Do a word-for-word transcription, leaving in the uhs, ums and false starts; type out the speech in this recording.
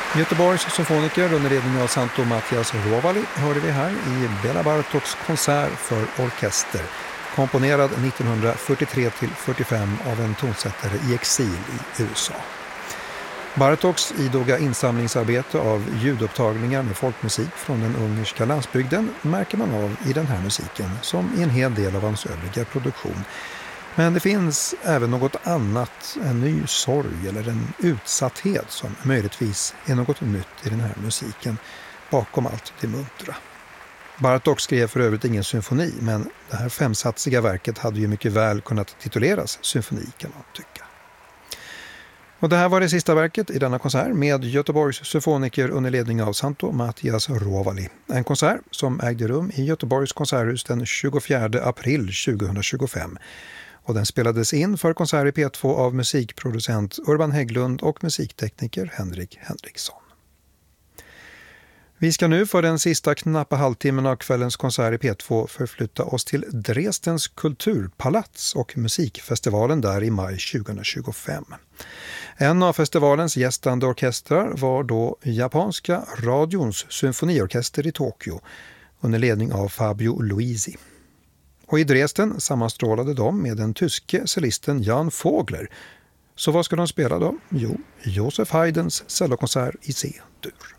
Göteborgs symfoniker under ledning av Santo Mattias Rovali hörde vi här i Bela Bartoks konsert för orkester, komponerad nittonhundrafyrtiotre till fyrtiofem av en tonsättare i exil i U S A. Bartoks idoga insamlingsarbete av ljudupptagningar med folkmusik från den ungerska landsbygden märker man av i den här musiken som i en hel del av hans övriga produktion. Men det finns även något annat, en ny sorg eller en utsatthet som möjligtvis är något nytt i den här musiken bakom allt det muntra. Bartók skrev för övrigt ingen symfoni, men det här femsatsiga verket hade ju mycket väl kunnat tituleras symfoni kan man tycka. Och det här var det sista verket i denna konsert med Göteborgs symfoniker under ledning av Santo Mattias Rovali. En konsert som ägde rum i Göteborgs konserthus den tjugofjärde april tjugohundratjugofem. Och den spelades in för konsert i P två av musikproducent Urban Hägglund och musiktekniker Henrik Henriksson. Vi ska nu för den sista knappa halvtimmen av kvällens konsert i P två förflytta oss till Dresdens kulturpalats och musikfestivalen där i maj tjugohundratjugofem. En av festivalens gästande orkestrar var då japanska radions symfoniorkester i Tokyo under ledning av Fabio Luisi. Och i Dresden sammanstrålade de med den tyske cellisten Jan Vogler. Så vad ska de spela då? Jo, Joseph Haydns cellokonsert i C-dur.